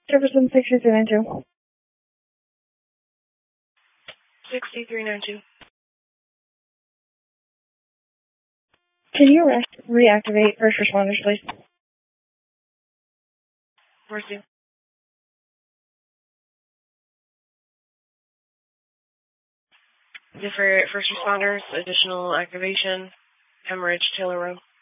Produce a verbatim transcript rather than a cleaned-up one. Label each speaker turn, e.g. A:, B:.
A: Jefferson sixty-three ninety-two.
B: sixty-three ninety-two.
A: Can you re- reactivate first responders, please?
B: Mercy. Different first responders, additional activation, Hemorrhage, Taylor Road.